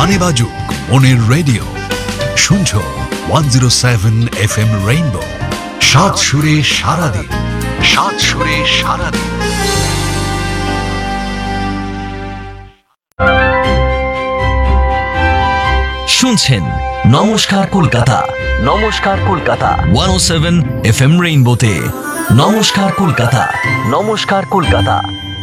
গানে বাজুক মনের রেডিও, শুনছো 107 FM রেইনবো। সাত সুরে সারাদিন, সাত সুরে সারাদিন। শুনছেন নমস্কার কলকাতা, নমস্কার কলকাতা 107 FM রেইনবোতে। নমস্কার কলকাতা, নমস্কার Kolkata.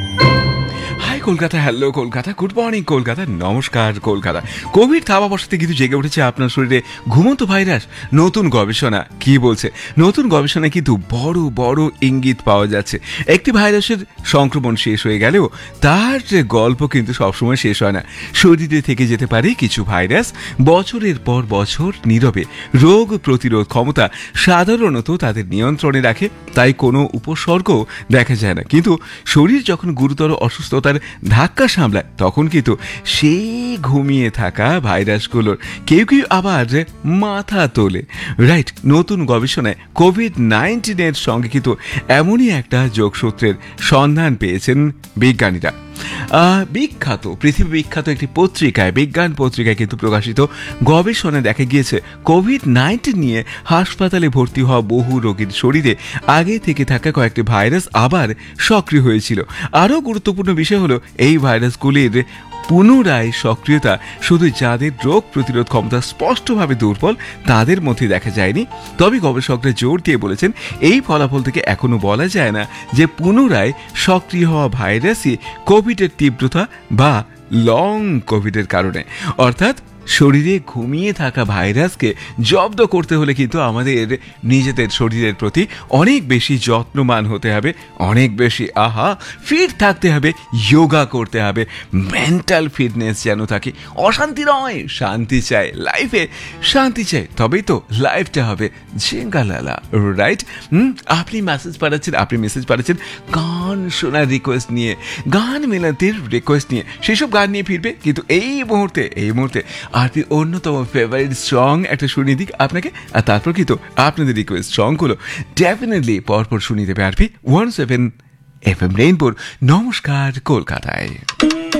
High Kolkata, hello Kolkata, good morning Kolkata, নমস্কার কলকাতা। কোভিড থাবাবস্থাতে কিন্তু জেগে উঠেছে আপনার শরীরে ঘুমন্ত ভাইরাস। নতুন গবেষণা কি বলছে? নতুন গবেষণায় কিন্তু বড় বড় ইঙ্গিত পাওয়া যাচ্ছে। একটি ভাইরাসের সংক্রমণ শেষ হয়ে গেলেও তার গল্প কিন্তু সবসময় শেষ হয় না। শরীরে থেকে যেতে পারে কিছু ভাইরাস বছরের পর বছর নীরবে রোগ প্রতিরোধ ক্ষমতা সাধারণত তাদের নিয়ন্ত্রণে রাখে, তাই কোনো উপসর্গও দেখা যায় না। কিন্তু শরীর যখন গুরুতর অসুস্থতার ধাক্কা সামলায় তখন কিন্তু সেই ঘুমিয়ে থাকা ভাইরাসগুলোর কেউ কেউ আবার মাথা তোলে। রাইট, নতুন গবেষণায় কোভিড-19 সঙ্গে কিন্তু এমনই একটা যোগসূত্রের সন্ধান পেয়েছেন বিজ্ঞানীরা। বিখ্যাত, পৃথিবী বিখ্যাত একটি পত্রিকায়, বিজ্ঞান পত্রিকায় কিন্তু প্রকাশিত গবেষণায় দেখা গিয়েছে কোভিড-19 নিয়ে হাসপাতালে ভর্তি হওয়া বহু রোগীর শরীরে আগে থেকে থাকা কয়েকটি ভাইরাস আবার সক্রিয় হয়েছিল। আরও গুরুত্বপূর্ণ বিষয় হলো এই ভাইরাসগুলির পুনরায় সক্রিয়তা শুধু যাদের রোগ প্রতিরোধ ক্ষমতা স্পষ্টভাবে দুর্বল তাদের মধ্যে দেখা যায়নি। তবে গবেষকরা জোর দিয়ে বলেছেন এই ফলাফল থেকে এখনো বলা যায় না যে পুনরায় সক্রিয় হওয়া ভাইরাসই কোভিডের তীব্রতা বা লং কোভিডের কারণে। অর্থাৎ শরীরে ঘুমিয়ে থাকা ভাইরাসকে জব্দ করতে হলে কিন্তু আমাদের নিজেদের শরীরের প্রতি অনেক বেশি যত্নবান হতে হবে, অনেক বেশি ফিট থাকতে হবে, যোগা করতে হবে, মেন্টাল ফিটনেস যেন থাকে। অশান্তি নয়, শান্তি চাই, লাইফে শান্তি চাই, তবেই তো লাইফটা হবে ঝিঙ্গালালা। রাইট, আপনি মেসেজ পাঠাচ্ছেন গান শোনার রিকোয়েস্ট নিয়ে, গান মেলাতের রিকোয়েস্ট নিয়ে, সেসব গান নিয়ে ফিরবে। কিন্তু এই মুহূর্তে আপনি অন্যতম ফেভারিট সং একটা শুনিয়ে দিক আপনাকে, আর তারপর কিন্তু আপনাদের রিকোয়েস্ট সংগুলো ডেফিনেটলি পরপর শুনিয়ে দেবে আরপি 107 FM রেইনবোর নমস্কার কলকাতায়।